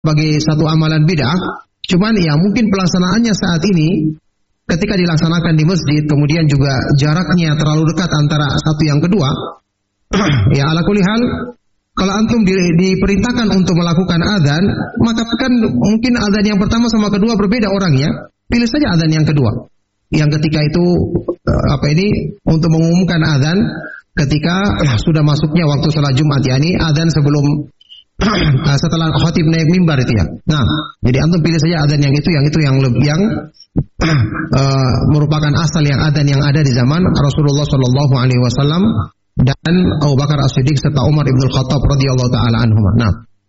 sebagai satu amalan bid'ah. Cuman ya mungkin pelaksanaannya saat ini ketika dilaksanakan di masjid, kemudian juga jaraknya terlalu dekat antara satu yang kedua. Ya ala kulli hal, kalau antum diperintahkan untuk melakukan adzan, maka kan mungkin adzan yang pertama sama kedua berbeda orangnya. Pilih saja adzan yang kedua. Yang ketika itu untuk mengumumkan adzan ketika sudah masuknya waktu salat Jumat, yakni adzan sebelum setelah khatib naik mimbar itu ya. Nah, jadi antum pilih saja adzan yang merupakan asal yang adzan yang ada di zaman Rasulullah Shallallahu Alaihi Wasallam dan Abu Bakar As-Siddiq serta Umar ibn Khattab radhiyallahu taala anhum. Nah,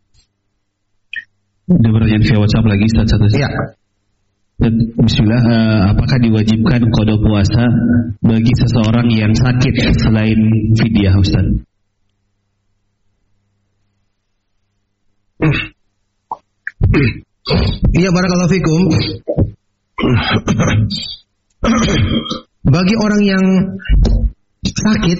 ada pertanyaan via WhatsApp lagi satu. Ya. Bismillah, apakah diwajibkan qada puasa bagi seseorang yang sakit selain fidyah, Ustaz? Iya, barakallahu fikum. Bagi orang yang sakit,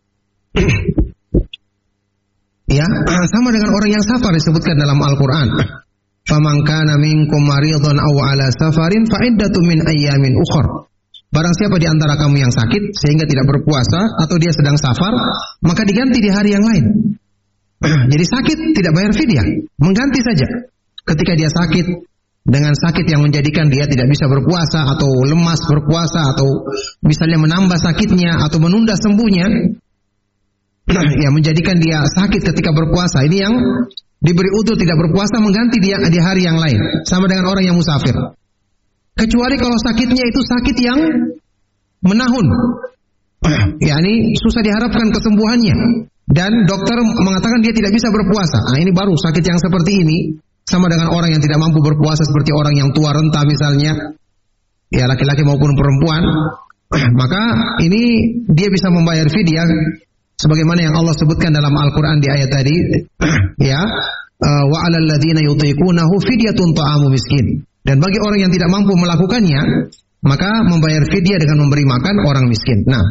ya sama dengan orang yang safar disebutkan dalam Al-Quran. Faman kana minkum maridun aw ala safarin fa iddatun min ayyamin ukhra. Barang siapa di antara kamu yang sakit sehingga tidak berpuasa atau dia sedang safar, maka diganti di hari yang lain. Jadi sakit tidak bayar fidyah, mengganti saja. Ketika dia sakit dengan sakit yang menjadikan dia tidak bisa berpuasa atau lemas berpuasa atau misalnya menambah sakitnya atau menunda sembuhnya, ya menjadikan dia sakit ketika berpuasa. Ini yang diberi udzur tidak berpuasa, mengganti dia di hari yang lain, sama dengan orang yang musafir. Kecuali kalau sakitnya itu sakit yang menahun, yakni susah diharapkan kesembuhannya dan dokter mengatakan dia tidak bisa berpuasa. Nah, ini baru sakit yang seperti ini, sama dengan orang yang tidak mampu berpuasa seperti orang yang tua renta misalnya, ya laki-laki maupun perempuan. Maka ini dia bisa membayar fidyah sebagaimana yang Allah sebutkan dalam Al-Quran di ayat tadi, ya, wa 'alal ladzina yutiqunahu fidyatun ta'amu miskin. Dan bagi orang yang tidak mampu melakukannya, maka membayar fidyah dengan memberi makan orang miskin. Nah,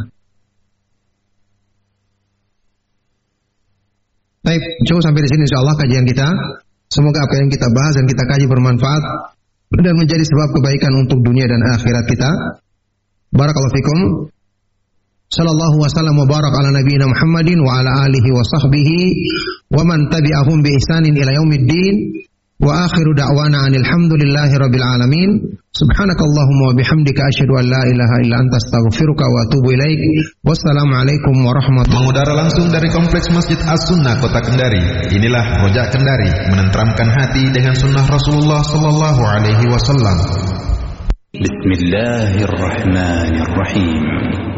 baik, cukup sampai di sini insyaallah kajian kita. Semoga apa yang kita bahas dan kita kaji bermanfaat dan menjadi sebab kebaikan untuk dunia dan akhirat kita. Barakallahu fikum. Sallallahu wasallam wa barak ala nabiyina Muhammadin wa ala alihi wa sahbihi wa man tabi'ahum bi ihsanin ila yaumiddin. Wa akhiru da'wana alhamdulillahi rabbil alamin. Subhanakallahumma wa bihamdika asyhadu an la ilaha illa anta astaghfiruka wa atubu ilaik. Wassalamu alaikum warahmatullahi wabarakatuh. Mengudara langsung dari Kompleks Masjid As-Sunnah Kota Kendari. Inilah Rojak Kendari, menenteramkan hati dengan sunnah Rasulullah sallallahu alaihi wasallam. Bismillahirrahmanirrahim.